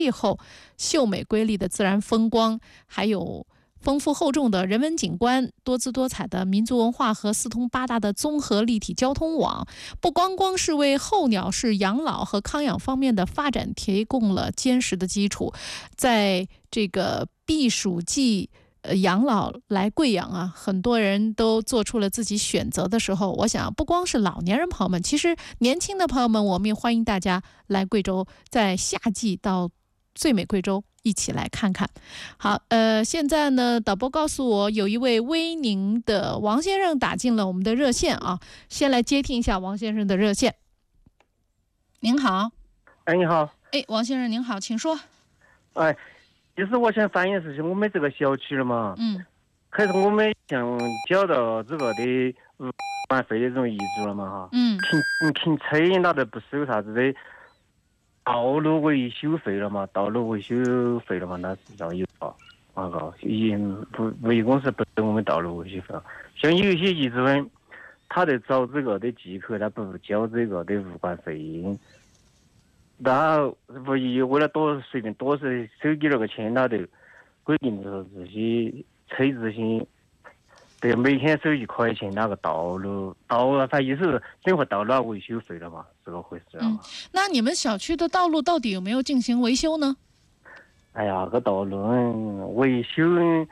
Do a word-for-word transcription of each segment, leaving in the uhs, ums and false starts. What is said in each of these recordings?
气候、秀美瑰丽的自然风光，还有丰富厚重的人文景观，多姿多彩的民族文化和四通八达的综合立体交通网，不光光是为候鸟式养老和康养方面的发展提供了坚实的基础。在这个避暑季呃，养老来贵阳啊，很多人都做出了自己选择的时候，我想不光是老年人朋友们，其实年轻的朋友们，我们也欢迎大家来贵州，在夏季到最美贵州一起来看看。好，呃，现在呢，导播告诉我有一位威宁的王先生打进了我们的热线啊，先来接听一下王先生的热线。您好。 哎，你好。 哎，王先生您好，请说。 哎，就是我想反映的事情，我们这个小区了嘛， 嗯， 可是我们想交到这个的物管费的这种遗嘱了嘛哈， 嗯， 停停车那都不收啥子的道路维修费了嘛，道路维修费了嘛，那是要有啊，那个已经不物业公司不收我们道路维修费了。像有一些遗嘱人，他在找这个的借口，他不交这个的物管费用。那物业为了多随便多是收几那个钱，他都规定说这些车子些对每天收一块钱那个道路道，他意思整个道路维修费了嘛，这个回事了嘛。 嗯，那你们小区的道路到底有没有进行维修呢？ 哎呀，个道路维修，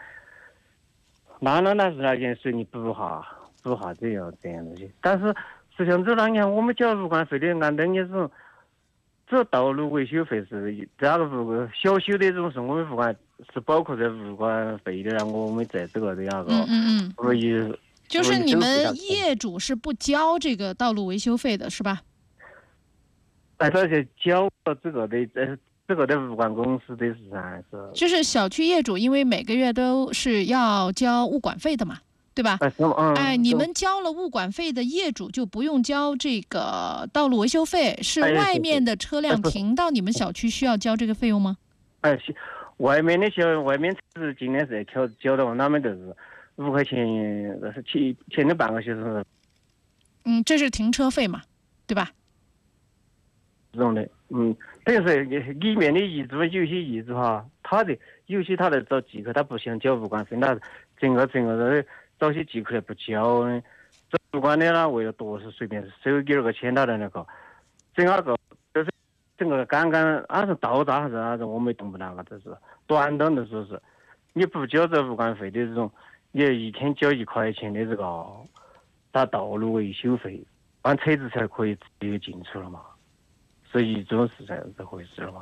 那那那是那件事你补下补下这样这样东西，但是实际上这两年我们交物管费的，按当年是。这道路维修费是这个物小修的这种是我们物管是包括在物管费的，然后我们在这个的那个， 嗯嗯所以就是你们业主是不交这个道路维修费的，是吧？ 哎，而且交这个的呃这个的物管公司的是啥是？ 就是小区业主，因为每个月都是要交物管费的嘛。对吧？ 哎，嗯、 哎，你们交了物管费的业主就不用交这个道路维修费，是外面的车辆停到你们小区需要交这个费用吗？ 哎，外面的小外面是今年是交交的，他们都是五块钱，是前前的半个小时。 嗯，这是停车费嘛，对吧？ 这种的，嗯，等于是里面的业主有些业主哈，他的有些他在找借口，他不想交物管费，那整个整个的。找些借口来不交，这物管的呢，为了多是随便收几二个钱他的那个，整那个就是整个刚刚按是到账还是啥子，我没动不那个，这是短短的说是，你不交这物管费的这种，你一天交一块钱的这个打道路维修费，完车子才可以自由进出了嘛，所以这种是这这回事了嘛。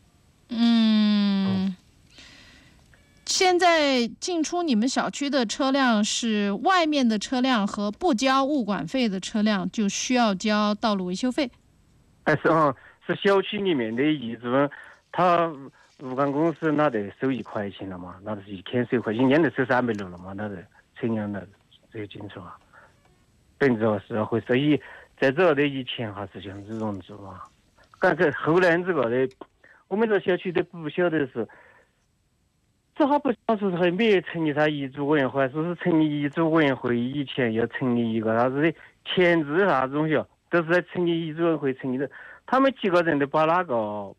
嗯。嗯，现在进出你们小区的车辆是外面的车辆和不交物管费的车辆就需要交道路维修费。 哎，是啊，是小区里面的业主，他物管公司那得收一块钱了嘛，那是一天收一块钱，一年得收三百六了嘛，那是成年的这个进出啊。等于说是会所以在这的以前还是像这种子嘛，但是后来这个的，我们这小区都不晓得是。这还不晓得是还没有成立啥遗嘱委员会，说是成立遗嘱委员会以前要成立一个啥子的签字啥子东西，都是在成立遗嘱委员会成立的。他们几个人都把那个，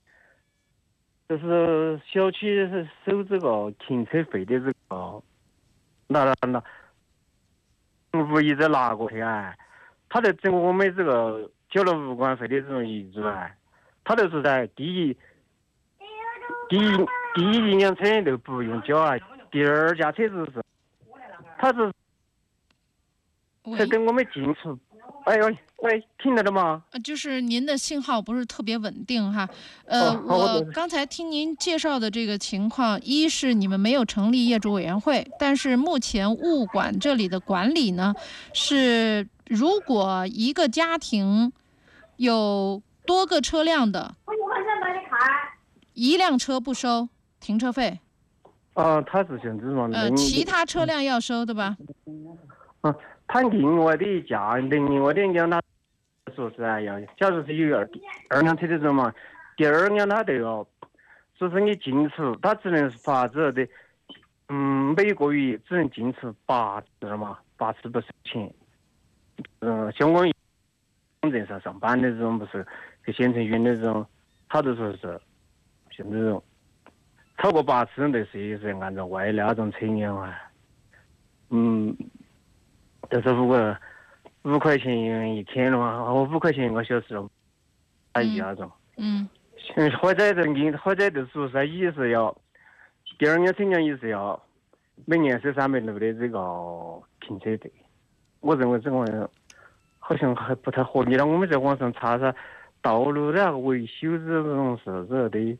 就是小区是收这个停车费的这个，那那那，物业再拿过去哎，他在整我们这个交了物管费的这种遗嘱哎，他都是在第一第一。第一辆车都不用交啊，第二家车子是，他是，才跟我们进出。哎呦，喂，听得到吗？ 就是您的信号不是特别稳定哈。呃， 哦、 我刚才听您介绍的这个情况，一是你们没有成立业主委员会，但是目前物管这里的管理呢，是如果一个家庭有多个车辆的，一辆车不收停车费。 哦，他是像这种。 呃，其他车辆要收的吧？ 嗯，他另外的一家，另外的辆他说是哎呀，假如是有二二辆车的人嘛，第二辆他都要，说是你进出，他只能罚这的，嗯，每个月只能进出八次嘛，八次不收钱。嗯，像我们在上上班的这种，不是去县城员的这种，他都说是。 像这种超过八次的是是按照外那种车辆啊，嗯，就是如果五块钱一天的话，我五块钱一个小时，打一那种。 嗯。 或者的你或者的宿舍也是要，第二年车辆也是要每年是三百六的这个停车费。我认为这个好像还不太合理了。我们在网上查查道路的那个维修这种事子的，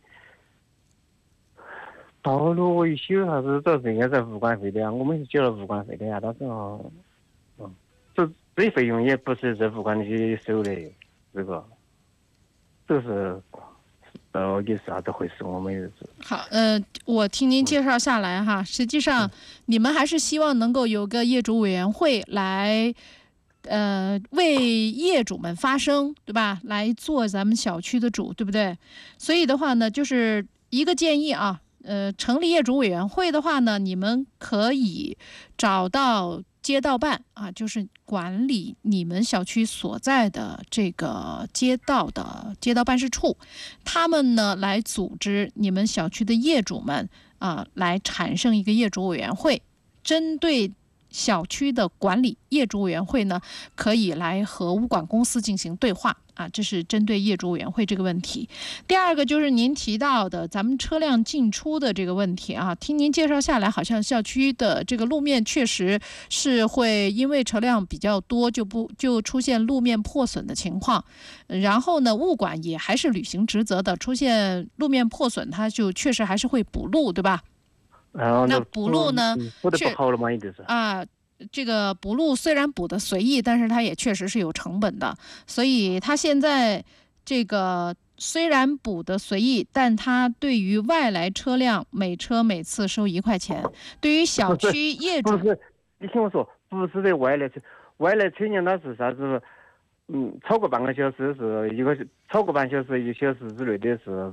道路维修还是都是应该在物管费的啊，我们是交了物管费的呀，但是啊，嗯，这这费用也不是在物管局收的，这个，这是。呃，也是啥子回事？我们也是。 好，呃，我听您介绍下来哈，实际上你们还是希望能够有个业主委员会来，呃，为业主们发声，对吧？来做咱们小区的主，对不对？所以的话呢，就是一个建议啊，呃，成立业主委员会的话呢，你们可以找到街道办啊，就是管理你们小区所在的这个街道的街道办事处，他们呢来组织你们小区的业主们啊，来产生一个业主委员会，针对小区的管理，业主委员会呢可以来和物管公司进行对话啊，这是针对业主委员会这个问题。第二个就是您提到的咱们车辆进出的这个问题啊，听您介绍下来，好像小区的这个路面确实是会因为车辆比较多，就不就出现路面破损的情况。然后呢，物管也还是履行职责的，出现路面破损，它就确实还是会补路，对吧？那补路呢？ 补的不好了嘛，一定是啊。这个补路虽然补的随意，但是它也确实是有成本的，所以它现在这个虽然补的随意，但它对于外来车辆每车每次收一块钱，对于小区业主不是，你听我说，不是的外来车，外来车辆它是啥子？嗯，超过半个小时是一个，超过半小时一个小时之内的是。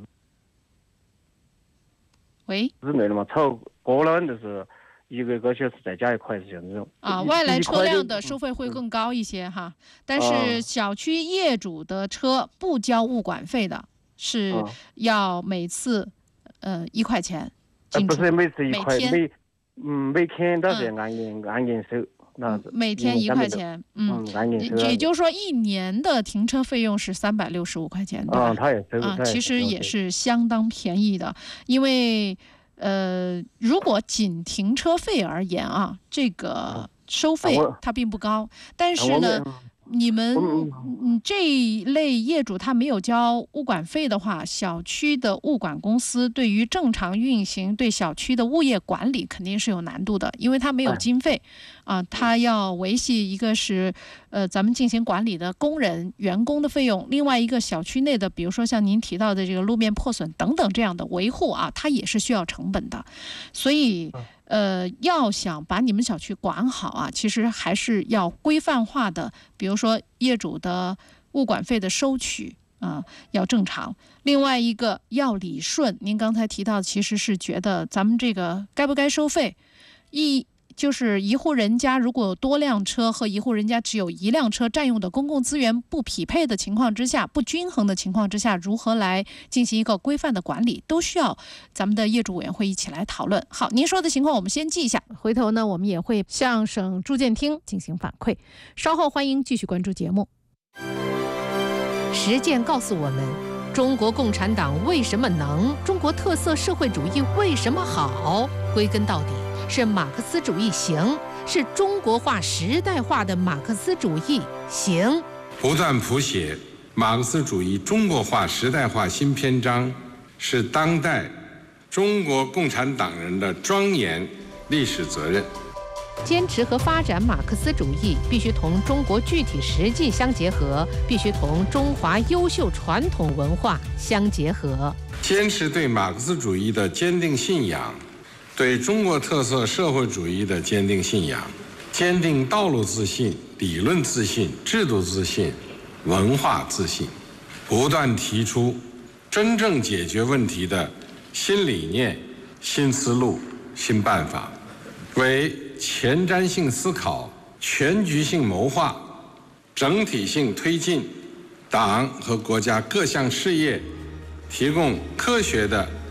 喂。 之内的嘛，超过了就是一个个小时再加一块，是像这种。 啊，外来车辆的收费会更高一些哈，但是小区业主的车不交物管费的，是要每次呃一块钱进出。 不是每次一块，每嗯每天都是按年按年收。 每天一块钱，嗯，也就是说一年的停车费用是三百六十五块钱，对吧？ 啊，他也收， 啊，其实也是相当便宜的，因为呃，如果仅停车费而言啊，这个收费它并不高，但是呢。你们嗯这一类业主他没有交物管费的话，小区的物管公司对于正常运行对小区的物业管理肯定是有难度的，因为他没有经费啊，他要维系一个是呃咱们进行管理的工人员工的费用，另外一个小区内的比如说像您提到的这个路面破损等等这样的维护啊，它也是需要成本的，所以呃，要想把你们小区管好啊，其实还是要规范化的，比如说业主的物管费的收取啊，要正常。另外一个要理顺，您刚才提到其实是觉得咱们这个该不该收费，一就是一户人家如果有多辆车和一户人家只有一辆车占用的公共资源不匹配的情况之下，不均衡的情况之下，如何来进行一个规范的管理，都需要咱们的业主委员会一起来讨论。好，您说的情况我们先记一下，回头呢我们也会向省住建厅进行反馈。稍后欢迎继续关注节目。 实践告诉我们，中国共产党为什么能，中国特色社会主义为什么好，归根到底是马克思主义行，是中国化时代化的马克思主义行。 不断谱写马克思主义中国化时代化新篇章，是当代中国共产党人的庄严历史责任。 坚持和发展马克思主义必须同中国具体实际相结合，必须同中华优秀传统文化相结合。 坚持对马克思主义的坚定信仰，对中国特色社会主义的坚定信仰，坚定道路自信、理论自信、制度自信、文化自信，不断提出真正解决问题的新理念、新思路、新办法，为前瞻性思考、全局性谋划、整体性推进党和国家各项事业提供科学的